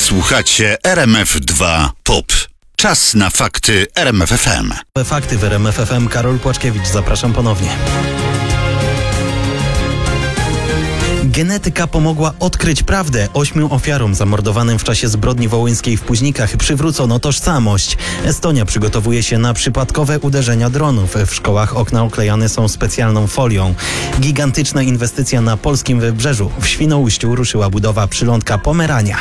Słuchacie RMF2 POP. Czas na fakty RMF FM. Fakty w RMF FM. Karol Płaczkiewicz, zapraszam ponownie. Genetyka pomogła odkryć prawdę. 8 ofiarom zamordowanym w czasie zbrodni wołyńskiej w Puźnikach przywrócono tożsamość. Estonia przygotowuje się na przypadkowe uderzenia dronów. W szkołach okna oklejane są specjalną folią. Gigantyczna inwestycja na polskim wybrzeżu. W Świnoujściu ruszyła budowa przylądka Pomerania.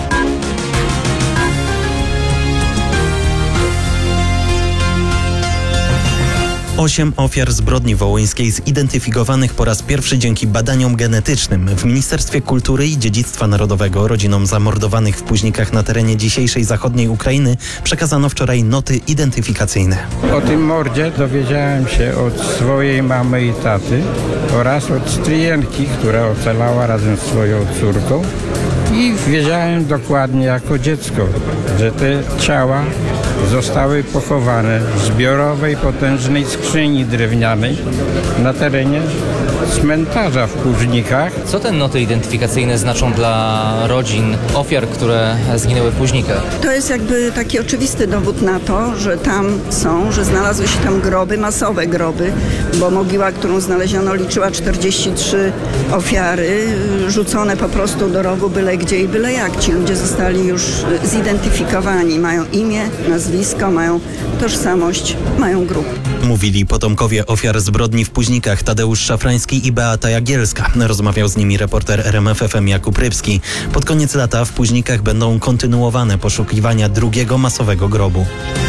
Osiem ofiar zbrodni wołyńskiej zidentyfikowanych po raz pierwszy dzięki badaniom genetycznym. W Ministerstwie Kultury i Dziedzictwa Narodowego rodzinom zamordowanych w Puźnikach na terenie dzisiejszej zachodniej Ukrainy przekazano wczoraj noty identyfikacyjne. O tym mordzie dowiedziałem się od swojej mamy i taty oraz od stryjenki, która ocalała razem z swoją córką. I wiedziałem dokładnie jako dziecko, że te ciała zostały pochowane w zbiorowej, potężnej skrzyni drewnianej na terenie cmentarza w Puźnikach. Co te noty identyfikacyjne znaczą dla rodzin ofiar, które zginęły w Puźnikach? To jest jakby taki oczywisty dowód na to, że tam są, że znalazły się tam groby, masowe groby, bo mogiła, którą znaleziono, liczyła 43 ofiary, rzucone po prostu do rowu byle gdzie i byle jak. Ci ludzie zostali już zidentyfikowani, mają imię, nazwisko, mają tożsamość, mają grób. Mówili potomkowie ofiar zbrodni w Puźnikach Tadeusz Szafrański i Beata Jagielska. Rozmawiał z nimi reporter RMF FM Jakub Rybski. Pod koniec lata w Puźnikach będą kontynuowane poszukiwania drugiego masowego grobu.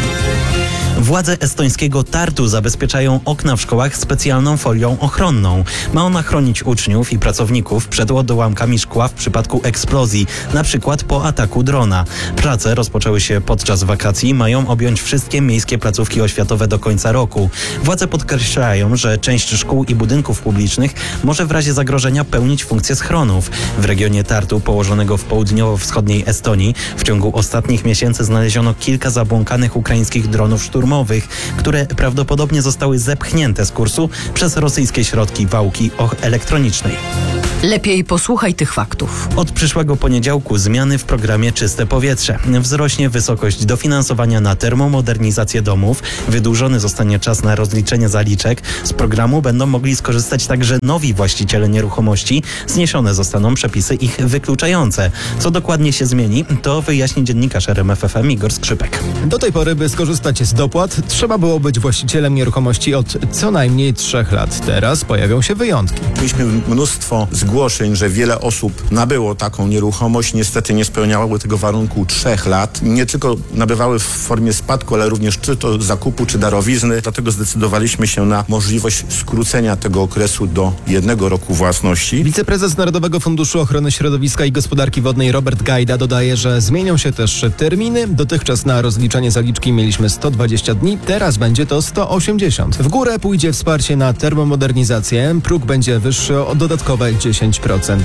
Władze estońskiego Tartu zabezpieczają okna w szkołach specjalną folią ochronną. Ma ona chronić uczniów i pracowników przed odłamkami szkła w przypadku eksplozji, na przykład po ataku drona. Prace rozpoczęły się podczas wakacji, mają objąć wszystkie miejskie placówki oświatowe do końca roku. Władze podkreślają, że część szkół i budynków publicznych może w razie zagrożenia pełnić funkcję schronów. W regionie Tartu, położonego w południowo-wschodniej Estonii, w ciągu ostatnich miesięcy znaleziono kilka zabłąkanych ukraińskich dronów szturmowych, które prawdopodobnie zostały zepchnięte z kursu przez rosyjskie środki wałki elektronicznej. Lepiej posłuchaj tych faktów. Od przyszłego poniedziałku zmiany w programie Czyste Powietrze. Wzrośnie wysokość dofinansowania na termomodernizację domów, wydłużony zostanie czas na rozliczenie zaliczek. Z programu będą mogli skorzystać także nowi właściciele nieruchomości. Zniesione zostaną przepisy ich wykluczające. Co dokładnie się zmieni, to wyjaśni dziennikarz RMF FM Igor Skrzypek. Do tej pory, by skorzystać z dopłat, trzeba było być właścicielem nieruchomości od co najmniej 3 lat. Teraz pojawią się wyjątki. Mieliśmy mnóstwo zgłoszeń, że wiele osób nabyło taką nieruchomość, niestety nie spełniały tego warunku 3 lat. Nie tylko nabywały w formie spadku, ale również czy to zakupu, czy darowizny. Dlatego zdecydowaliśmy się na możliwość skrócenia tego okresu do 1 roku własności. Wiceprezes Narodowego Funduszu Ochrony Środowiska i Gospodarki Wodnej Robert Gajda dodaje, że zmienią się też terminy. Dotychczas na rozliczenie zaliczki mieliśmy 120 dni, teraz będzie to 180. W górę pójdzie wsparcie na termomodernizację. Próg będzie wyższy o dodatkowe 10%.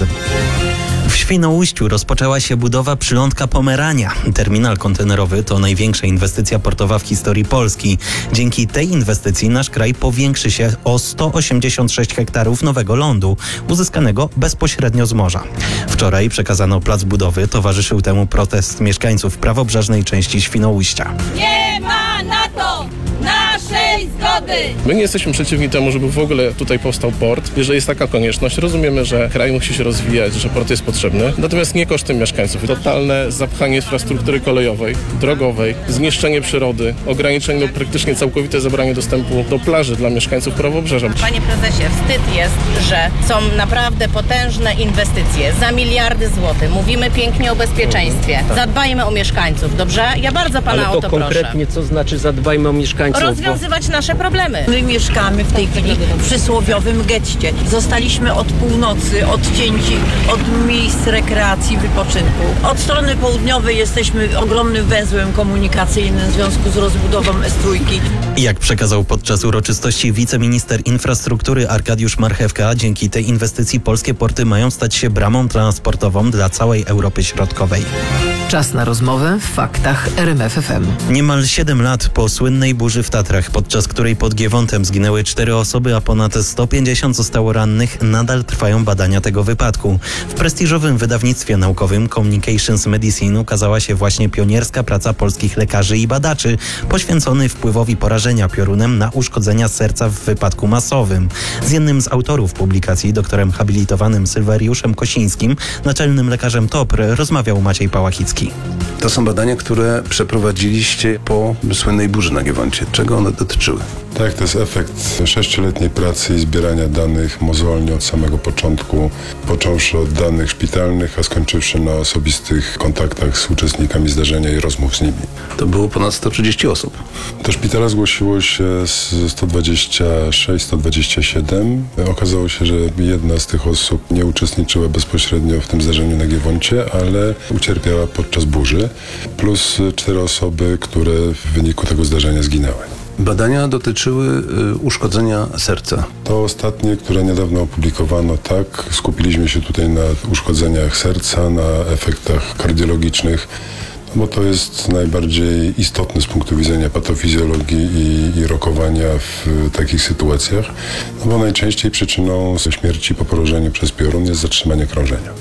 W Świnoujściu rozpoczęła się budowa przylądka Pomerania. Terminal kontenerowy to największa inwestycja portowa w historii Polski. Dzięki tej inwestycji nasz kraj powiększy się o 186 hektarów nowego lądu, uzyskanego bezpośrednio z morza. Wczoraj przekazano plac budowy, towarzyszył temu protest mieszkańców prawobrzeżnej części Świnoujścia. Nie ma na to naszej zgody! My nie jesteśmy przeciwni temu, żeby w ogóle tutaj powstał port. Jeżeli jest taka konieczność, rozumiemy, że kraj musi się rozwijać, że port jest potrzebny, natomiast nie kosztem mieszkańców. Totalne zapchanie infrastruktury kolejowej, drogowej, zniszczenie przyrody, ograniczenie lub praktycznie całkowite zabranie dostępu do plaży dla mieszkańców prawobrzeża. Panie prezesie, wstyd jest, że są naprawdę potężne inwestycje za miliardy złotych. Mówimy pięknie o bezpieczeństwie. Zadbajmy o mieszkańców, dobrze? Ja bardzo pana o to proszę. Konkretnie co znaczy zadbajmy o mieszkańców? Rozwiązywać nasze problemy. My mieszkamy w tej chwili w przysłowiowym getcie. Zostaliśmy od północy odcięci od miejsc rekreacji, wypoczynku. Od strony południowej jesteśmy ogromnym węzłem komunikacyjnym w związku z rozbudową S3. Jak przekazał podczas uroczystości wiceminister infrastruktury Arkadiusz Marchewka, dzięki tej inwestycji polskie porty mają stać się bramą transportową dla całej Europy Środkowej. Czas na rozmowę w faktach RMF FM. Niemal 7 lat po słynnej burzy w Tatrach, podczas której pod Giewontem zginęły 4 osoby, a ponad 150 zostało rannych, nadal trwają badania tego wypadku. W prestiżowym wydawnictwie naukowym Communications Medicine ukazała się właśnie pionierska praca polskich lekarzy i badaczy, poświęcony wpływowi porażenia piorunem na uszkodzenia serca w wypadku masowym. Z jednym z autorów publikacji, doktorem habilitowanym Sylweriuszem Kosińskim, naczelnym lekarzem TOPR, rozmawiał Maciej Pałachicki. To są badania, które przeprowadziliście po słynnej burzy na Giewoncie. Czego one dotyczyły? Tak, to jest efekt 6-letniej pracy i zbierania danych mozolnie od samego początku, począwszy od danych szpitalnych, a skończywszy na osobistych kontaktach z uczestnikami zdarzenia i rozmów z nimi. To było ponad 130 osób. Do szpitala zgłosiło się 126-127. Okazało się, że jedna z tych osób nie uczestniczyła bezpośrednio w tym zdarzeniu na Giewoncie, ale ucierpiała podczas burzy, plus 4 osoby, które w wyniku tego zdarzenia zginęły. Badania dotyczyły uszkodzenia serca. To ostatnie, które niedawno opublikowano, tak, skupiliśmy się tutaj na uszkodzeniach serca, na efektach kardiologicznych, bo to jest najbardziej istotne z punktu widzenia patofizjologii i rokowania w takich sytuacjach, no bo najczęściej przyczyną śmierci po porażeniu przez piorun jest zatrzymanie krążenia.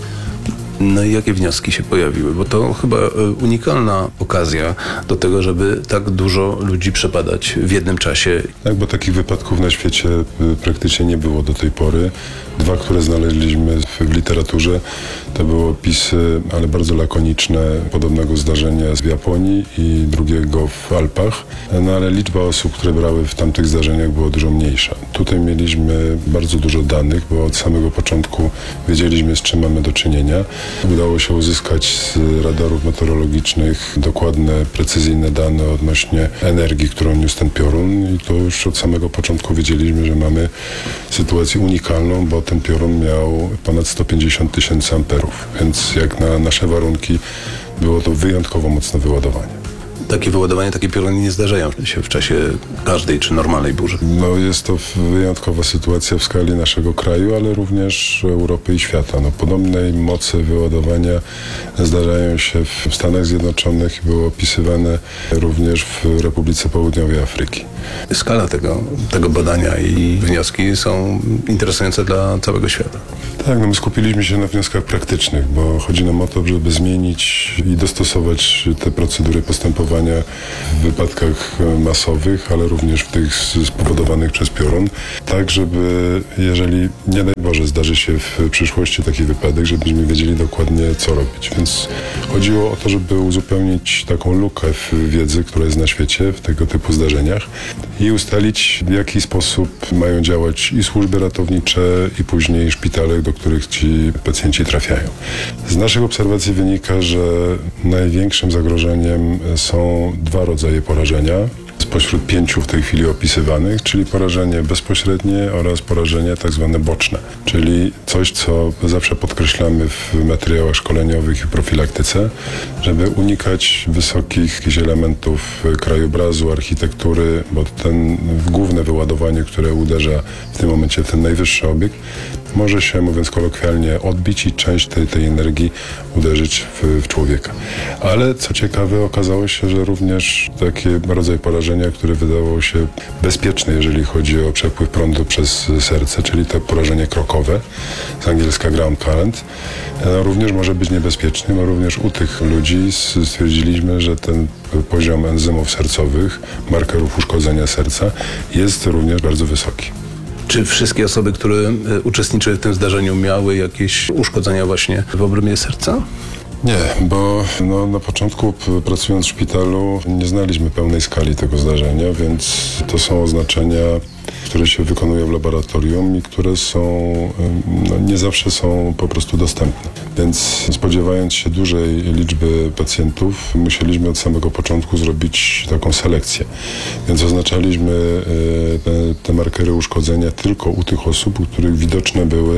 No i jakie wnioski się pojawiły? Bo to chyba unikalna okazja do tego, żeby tak dużo ludzi przebadać w jednym czasie. Tak, bo takich wypadków na świecie praktycznie nie było do tej pory. 2, które znaleźliśmy w literaturze, to były opisy, ale bardzo lakoniczne, podobnego zdarzenia w Japonii i drugiego w Alpach. No ale liczba osób, które brały w tamtych zdarzeniach, była dużo mniejsza. Tutaj mieliśmy bardzo dużo danych, bo od samego początku wiedzieliśmy, z czym mamy do czynienia. Udało się uzyskać z radarów meteorologicznych dokładne, precyzyjne dane odnośnie energii, którą niósł ten piorun, i to już od samego początku wiedzieliśmy, że mamy sytuację unikalną, bo ten piorun miał ponad 150 000 amperów, więc jak na nasze warunki było to wyjątkowo mocne wyładowanie. Takie wyładowania, takie pioruny nie zdarzają się w czasie każdej czy normalnej burzy. No jest to wyjątkowa sytuacja w skali naszego kraju, ale również Europy i świata. No, podobnej mocy wyładowania zdarzają się w Stanach Zjednoczonych i były opisywane również w Republice Południowej Afryki. Skala tego badania i wnioski są interesujące dla całego świata. Tak, no my skupiliśmy się na wnioskach praktycznych, bo chodzi nam o to, żeby zmienić i dostosować te procedury postępowania w wypadkach masowych, ale również w tych spowodowanych przez piorun, tak żeby, jeżeli nie daj Boże zdarzy się w przyszłości taki wypadek, żebyśmy wiedzieli dokładnie, co robić. Więc chodziło o to, żeby uzupełnić taką lukę w wiedzy, która jest na świecie w tego typu zdarzeniach i ustalić, w jaki sposób mają działać i służby ratownicze, i później szpitale, do których ci pacjenci trafiają. Z naszych obserwacji wynika, że największym zagrożeniem są 2 rodzaje porażenia spośród 5 w tej chwili opisywanych, czyli porażenie bezpośrednie oraz porażenie tak zwane boczne, czyli coś, co zawsze podkreślamy w materiałach szkoleniowych i profilaktyce, żeby unikać wysokich elementów krajobrazu, architektury, bo ten główne wyładowanie, które uderza w tym momencie w ten najwyższy obiekt, może się, mówiąc kolokwialnie, odbić i część tej energii uderzyć w człowieka. Ale co ciekawe, okazało się, że również taki rodzaj porażenia, które wydawało się bezpieczne, jeżeli chodzi o przepływ prądu przez serce, czyli to porażenie krokowe, z angielska ground current, również może być niebezpieczny, bo również u tych ludzi stwierdziliśmy, że ten poziom enzymów sercowych, markerów uszkodzenia serca jest również bardzo wysoki. Czy wszystkie osoby, które uczestniczyły w tym zdarzeniu, miały jakieś uszkodzenia właśnie w obrębie serca? Nie, bo na początku, pracując w szpitalu, nie znaliśmy pełnej skali tego zdarzenia, więc to są oznaczenia, które się wykonuje w laboratorium i które są, nie zawsze są po prostu dostępne. Więc spodziewając się dużej liczby pacjentów, musieliśmy od samego początku zrobić taką selekcję. Więc oznaczaliśmy te markery uszkodzenia tylko u tych osób, u których widoczne były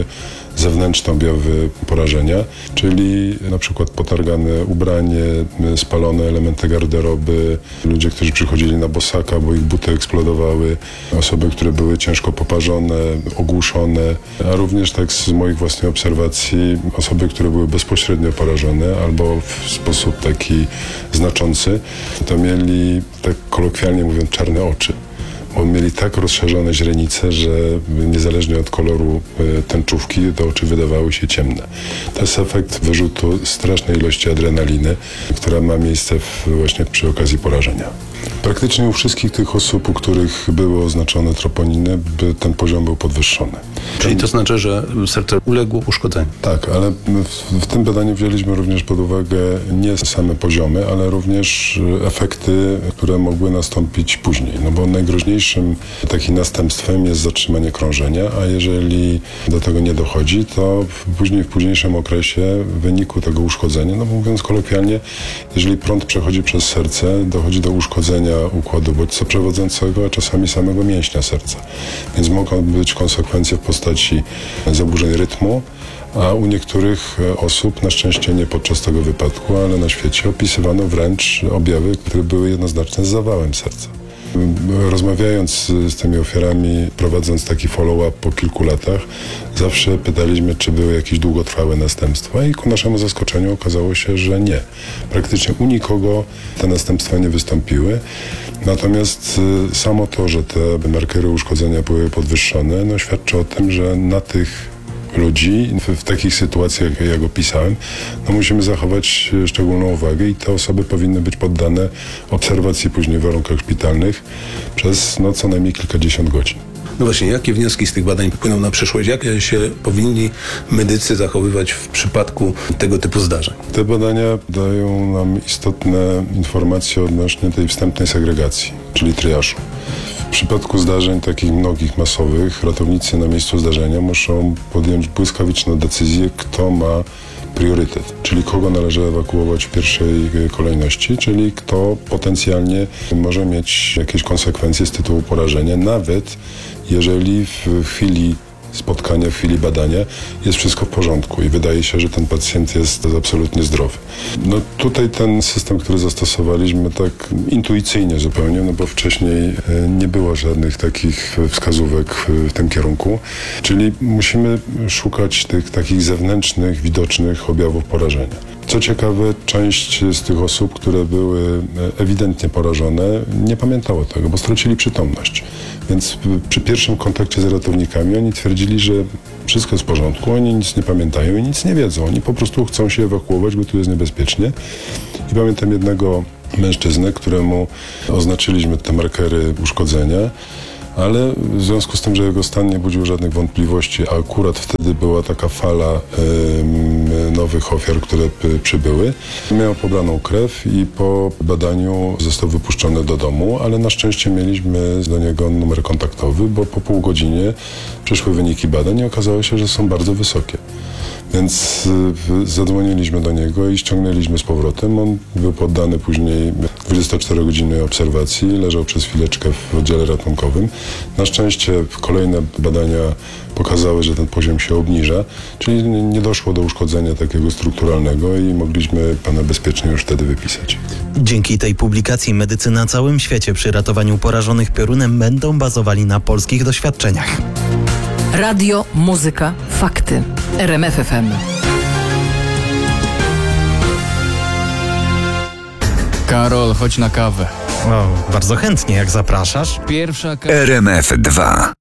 zewnętrzne objawy porażenia, czyli na przykład potargane ubranie, spalone elementy garderoby, ludzie, którzy przychodzili na bosaka, bo ich buty eksplodowały, osoby, które były ciężko poparzone, ogłuszone, a również tak z moich własnych obserwacji osoby, które były bezpośrednio porażone albo w sposób taki znaczący, to mieli, tak kolokwialnie mówiąc, czarne oczy. Bo mieli tak rozszerzone źrenice, że niezależnie od koloru tęczówki te oczy wydawały się ciemne. To jest efekt wyrzutu strasznej ilości adrenaliny, która ma miejsce właśnie przy okazji porażenia. Praktycznie u wszystkich tych osób, u których były oznaczone troponiny, ten poziom był podwyższony. Czyli to znaczy, że serce uległo uszkodzeniu. Tak, ale w tym badaniu wzięliśmy również pod uwagę nie same poziomy, ale również efekty, które mogły nastąpić później. No bo najgroźniejszym takim następstwem jest zatrzymanie krążenia, a jeżeli do tego nie dochodzi, to później w późniejszym okresie w wyniku tego uszkodzenia, no mówiąc kolokwialnie, jeżeli prąd przechodzi przez serce, dochodzi do uszkodzenia układu bodźcoprzewodzącego, a czasami samego mięśnia serca. Więc mogą być konsekwencje w postaci zaburzeń rytmu, a u niektórych osób, na szczęście nie podczas tego wypadku, ale na świecie, opisywano wręcz objawy, które były jednoznaczne z zawałem serca. Rozmawiając z tymi ofiarami, prowadząc taki follow-up po kilku latach, zawsze pytaliśmy, czy były jakieś długotrwałe następstwa i ku naszemu zaskoczeniu okazało się, że nie. Praktycznie u nikogo te następstwa nie wystąpiły. Natomiast samo to, że te markery uszkodzenia były podwyższone, no świadczy o tym, że na tych ludzi w takich sytuacjach, jak opisałem, no musimy zachować szczególną uwagę i te osoby powinny być poddane obserwacji później w warunkach szpitalnych przez co najmniej kilkadziesiąt godzin. No właśnie, jakie wnioski z tych badań płyną na przyszłość? Jak się powinni medycy zachowywać w przypadku tego typu zdarzeń? Te badania dają nam istotne informacje odnośnie tej wstępnej segregacji, czyli triażu. W przypadku zdarzeń takich mnogich, masowych, ratownicy na miejscu zdarzenia muszą podjąć błyskawiczną decyzję, kto ma priorytet, czyli kogo należy ewakuować w pierwszej kolejności, czyli kto potencjalnie może mieć jakieś konsekwencje z tytułu porażenia, nawet jeżeli w chwili spotkania, w chwili badania jest wszystko w porządku i wydaje się, że ten pacjent jest absolutnie zdrowy. No tutaj ten system, który zastosowaliśmy tak intuicyjnie zupełnie, no bo wcześniej nie było żadnych takich wskazówek w tym kierunku, czyli musimy szukać tych takich zewnętrznych, widocznych objawów porażenia. Co ciekawe, część z tych osób, które były ewidentnie porażone, nie pamiętało tego, bo stracili przytomność. Więc przy pierwszym kontakcie z ratownikami oni twierdzili, że wszystko jest w porządku, oni nic nie pamiętają i nic nie wiedzą. Oni po prostu chcą się ewakuować, bo tu jest niebezpiecznie. I pamiętam jednego mężczyznę, któremu oznaczyliśmy te markery uszkodzenia, ale w związku z tym, że jego stan nie budził żadnych wątpliwości, a akurat wtedy była taka fala nowych ofiar, które przybyły, miał pobraną krew i po badaniu został wypuszczony do domu, ale na szczęście mieliśmy do niego numer kontaktowy, bo po pół godzinie przyszły wyniki badań i okazało się, że są bardzo wysokie. Więc zadzwoniliśmy do niego i ściągnęliśmy z powrotem. On był poddany później 24-godzinnej obserwacji, leżał przez chwileczkę w oddziale ratunkowym. Na szczęście kolejne badania pokazały, że ten poziom się obniża, czyli nie doszło do uszkodzenia takiego strukturalnego i mogliśmy pana bezpiecznie już wtedy wypisać. Dzięki tej publikacji medycy na całym świecie przy ratowaniu porażonych piorunem będą bazowali na polskich doświadczeniach. Radio, muzyka, fakty. RMF FM. Karol, chodź na kawę. O, bardzo chętnie, jak zapraszasz. Pierwsza RMF 2.